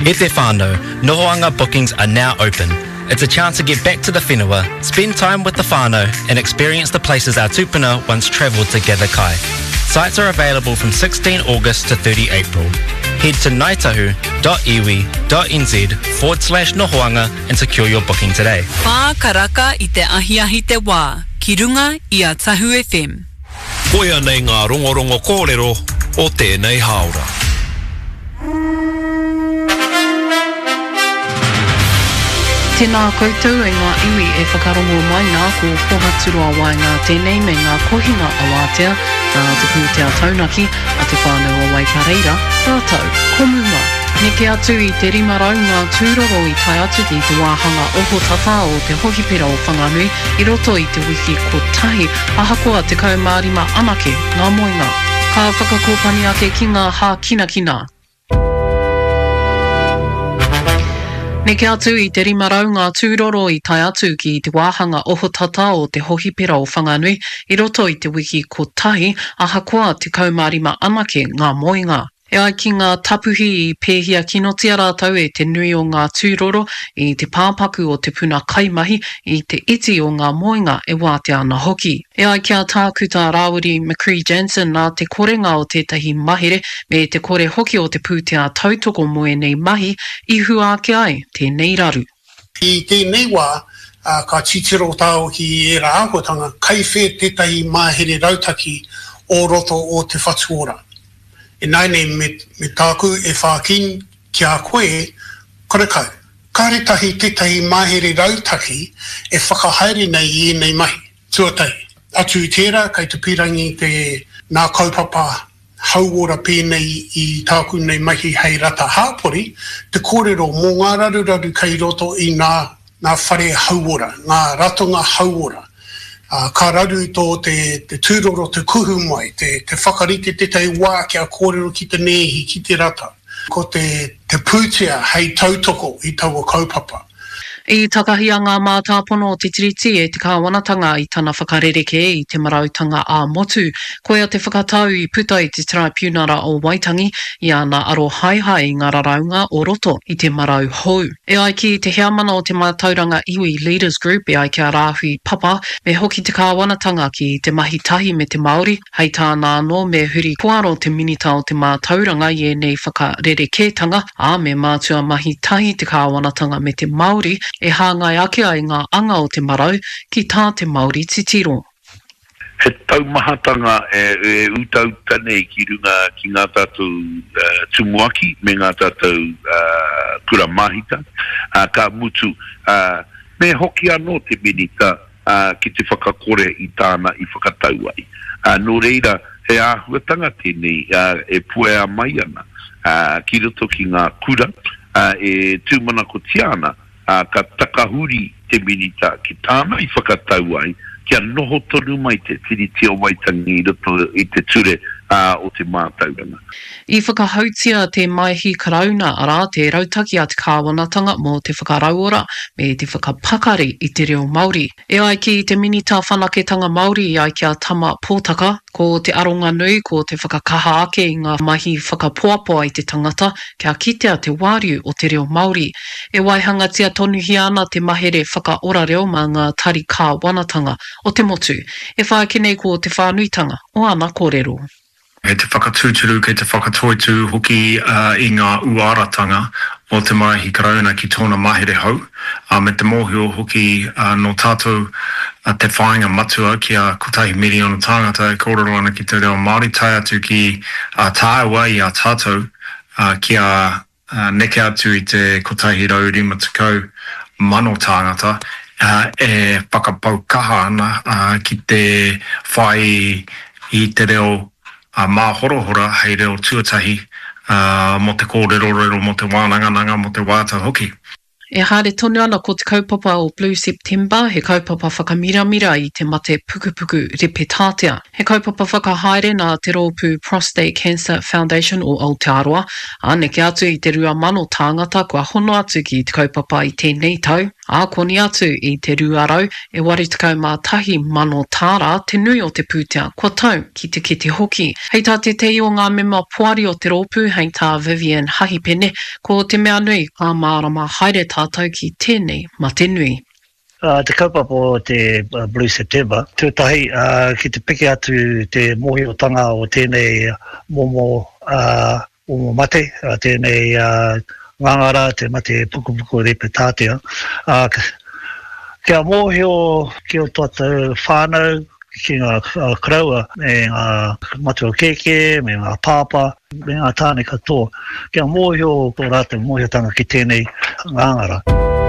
E te whānau, Nohoanga bookings are now open. It's a chance to get back to the whenua, spend time with the whānau and experience the places our tupuna once travelled to gather kai. Sites are available from 16 August to 30 April. Head to ngaitahu.iwi.nz/Nohoanga and secure your booking today. Pā karaka I te ahiahi te wā, ki runga I a Tahu FM. Koia nei ngā rongorongo kōrero o tēnei haora. Tēnā koutou e ngā iwi e whakarongo mai ngā ko pohaturua wai ngā tēnei me ngā kohinga a wātea nā te pūtea taunaki a te whānau o Waipareira, rātau, komuma. Neke atu I te rimarau ngā tūroro I tai atu ki te wāhanga oho tata o te hohipera o Whanganui I roto I te wiki kotahi ahakoa te kaumārima anake ngā moenga. Ka whakakōpani ake ki ngā hā kina. Neke atu I te rimarau ngā tūroro I tai atu ki te wāhanga oho tata o te hohipera o Whanganui I roto I te wiki kotahi ahakoa te kaumārima anake ngā moenga. E ai ki ngā tapuhi I pēhia kinotia rātau e te nui o ngā tūroro I te pāpaku o te puna kaimahi I te iti o ngā moenga e wātea ana hoki. E ai kia tākuta Rāwiri McCree Jensen nā te korenga o tētahi mahere me te kore hoki o te pūtea tautoko moe nei mahi I hua ake ai tēnei raru. I tēnei wā, ka titiro tāo ki e rā ahotanga, kaiwhe tētahi mahere rautaki o roto o te whatuora. E naine me tāku e whākin ki a koe, kore kau. Kāretahi tētahi mahere rautaki e whakahaere nei I nei mahi. Tuatai. Atu I tērā, kei te pirangi te nā kaupapa hauora pēnei I tāku nei mahi hei rata hāpori, te kōrero mō ngā raruraru kei roto I nā whare hauora, ngā ratonga hauora. Ka raru tō te tūroro te kuhu mai, te whakarite tētai wā kia kōrero ki te nehi, ki te rata. Ko te pūtea hei tautoko I taua kaupapa. I takahia ngā mātāpono o te tiriti e te kāwanatanga I tana whakarereke I te marautanga a motu. Koea te whakatau I puta I te tribunara o Waitangi I ana aro haihai ngā raraunga o roto I te marau hou. E ai ki te heamana o te mātauranga iwi Leaders Group e ai kia rāhui papa me hoki te kāwanatanga ki te mahi tahi me te Māori hei tāna anō me huri puaro te minita o te mātauranga I e nei whakarereketanga a me mātua mahi tahi te kāwanatanga me te Māori e hāngai ake ai ngā anga o te marau ki tā te Māori titiro. He taumahatanga e utautane ki runga ki ngā tātou tumuaki me ngā tātou kura mahita. Ka mutu me hoki anō te minita ki te whakakore I tāna I whakatau ai. Nō reira he āhuatanga tēnei e puea mai ana ki roto ki ngā kura e tūmana ko tiana ka takahuri te minita ki tāna I whakatau ai, kia noho tonu mai te tiriti o Waitangi I roto I te ture o te mātauranga. I whakahautia te maihi karauna arā te rautaki a te kāwanatanga mō te whakarauora me te whakapakari I te reo Māori. E ai ki te minita whanaketanga Māori I ai kia tama pōtaka, ko te aronga nui ko te whakakaha ake I ngā mahi whakapoapoa I te tangata kia kitea te wāriu o te reo Māori. E waihangatia tonuhi ana te mahere whakaorareo ma ngā tari kāwanatanga o te motu. E whakinei ko te whānuitanga o ana kōrero. He te whakatūturu kei te whakatoitu hoki I ngā uaratanga o te maihi karauna ki tōna mahere hau. Me te mōhio hoki no tātou te whāinga matua ki a kotahi miliona tāngata e kōrero ana ki te reo Māori tai atu ki tāua I a tātou ki a neke atu I te kotahi rau rima tukau mano tāngata e whakapaukaha ana ki te whai I te reo mā horohora hei reo tuatahi mo te kōrero mo te wānanga mo te wātau hoki. E haere tonu ana ko te kaupapa o Blue September, he kaupapa whakamiramira I te mate pukupuku repetātea. He kaupapa whakahaere nā te rōpū Prostate Cancer Foundation o Aotearoa, neke atu I te rua mano tāngata kua hono atu ki te kaupapa I tēnei tau. A koni atu I te ruarau, e wari tekau mā tahi mano tāra, te nui o te pūtea, kua tau ki te kete hoki. Hei tā te tei o ngā mema puari o te rōpū, hei tā Vivian Hahipene, ko te mea nui, ka mārama haere tātou ki tēnei ma te nui. Te kaupapa o te Blue September, tūtahi ki te peke atu te mohiotanga o tēnei momo mate, tēnei ngangara, te mate pukupuku repe tātea. Kia mōhio ki o tōtou whānau, ki ngā kraua, me ngā matua keke, me ngā pāpa, me ngā tāne katoa. Kia mōhio ko rātou mōhiotanga ki tēnei ngangara.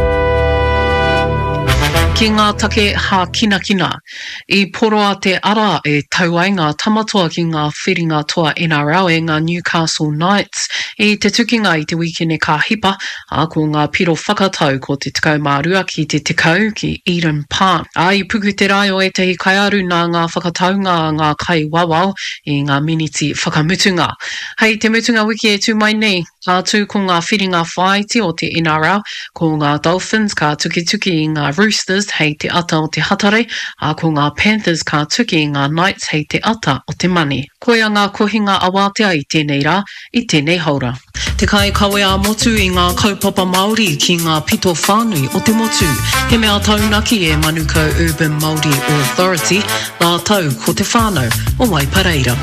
Ki ngā take hā kina, I poroa te ara e tauai ngā tamatoa ki ngā whiringa toa NRL e ngā Newcastle Knights. I te tukinga I te wikene ka hipa, a ko ngā piro whakatau ko te tekau mārua ki te tekau ki Eden Park. A I puku te rai o e tehi kai aru nā ngā whakataunga ngā kai wawao I ngā miniti whakamutunga. Hei te mutunga wiki e tū mai nei, ka tū ko ngā whiringa whaiti o te NRL, ko ngā Dolphins ka tuki I ngā Roosters hei te ata o te hatare, a ko ngā Panthers ka tuki I ngā Knights hei te ata o te mani. Koia ngā kohinga awatea I tēnei rā, I tēnei haura. Te kai kawe a motu I ngā kaupapa Māori ki ngā pito whānui o te motu. He mea taunaki e Manukau Urban Māori Authority, ngā tau ko te whānau o Waipareira.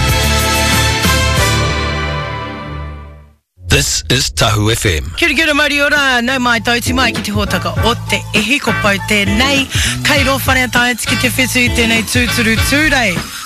This is Tahu FM. Kia ora Māori ora, nau mai tauti mai ki te hōtaka o te ehi ko pau tēnei. Kei ro whare tāia tiki te whetui tēnei tūturu tūrei.